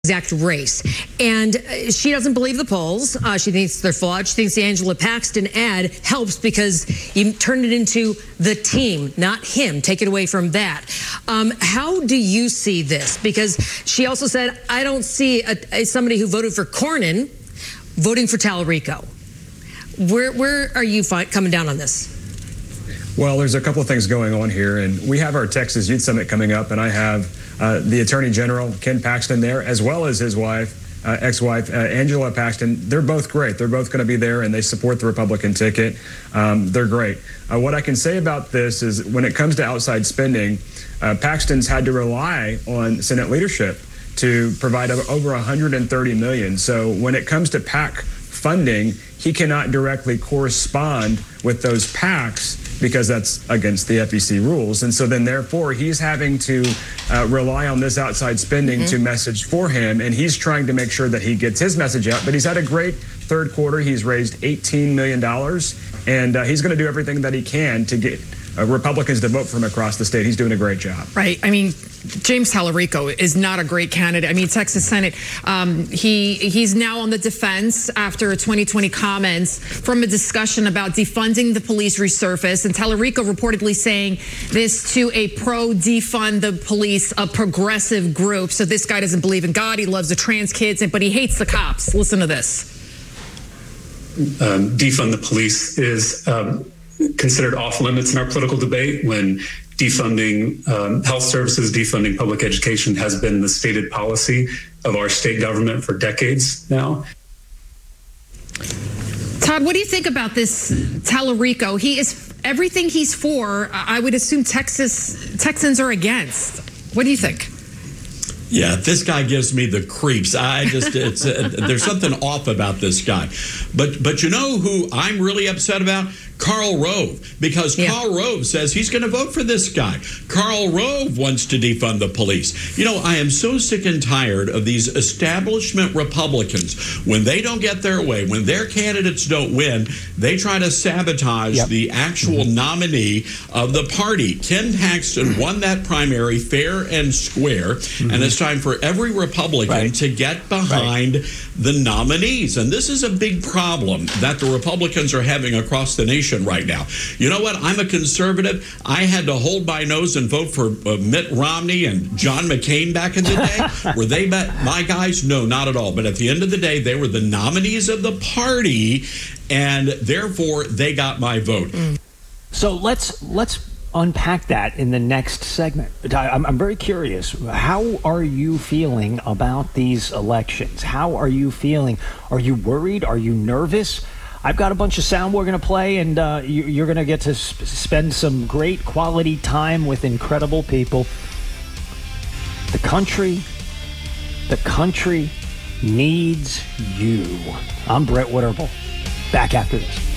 exact race. And she doesn't believe the polls. She thinks they're flawed. She thinks the Angela Paxton ad helps because you turned it into the team, not him. Take it away from that. How do you see this? Because she also said, I don't see somebody who voted for Cornyn voting for Tallarico. Where are you coming down on this? Well, there's a couple of things going on here, and we have our Texas Youth Summit coming up, and I have the Attorney General, Ken Paxton, there, as well as his wife, ex-wife, Angela Paxton. They're both great. They're both going to be there, and they support the Republican ticket. They're great. What I can say about this is when it comes to outside spending, Paxton's had to rely on Senate leadership to provide over $130 million. So when it comes to PAC funding, he cannot directly correspond with those PACs because that's against the FEC rules. And so then therefore he's having to rely on this outside spending to message for him. And he's trying to make sure that he gets his message out. But he's had a great third quarter. He's raised $18 million. And he's going to do everything that he can to get Republicans to vote for him across the state. He's doing a great job. Right. I mean, James Tallarico is not a great candidate. I mean, Texas Senate, he's now on the defense after 2020 comments from a discussion about defunding the police resurface. And Tallarico reportedly saying this to a pro-defund the police, a progressive group. So this guy doesn't believe in God. He loves the trans kids, but he hates the cops. Listen to this. Defund the police is considered off limits in our political debate when defunding health services, defunding public education has been the stated policy of our state government for decades now. Todd, what do you think about this Tallarico? He is everything he's for. I would assume Texans are against. What do you think? Yeah, this guy gives me the creeps. There's something off about this guy. But you know who I'm really upset about? Karl Rove, because Karl Rove says he's going to vote for this guy. Karl Rove wants to defund the police. You know, I am so sick and tired of these establishment Republicans. When they don't get their way, when their candidates don't win, they try to sabotage the actual nominee of the party. Ken Paxton won that primary fair and square, and it's time for every Republican to get behind the nominees. And this is a big problem that the Republicans are having across the nation right now. You know what? I'm a conservative. I had to hold my nose and vote for Mitt Romney and John McCain back in the day. Were they my guys? No, not at all. But at the end of the day, they were the nominees of the party, and therefore they got my vote. So let's unpack that in the next segment. I'm very curious. How are you feeling about these elections? How are you feeling? Are you worried? Are you nervous? I've got a bunch of sound we're going to play, and you're going to get to spend some great quality time with incredible people. The country needs you. I'm Brett Winterble. Back after this.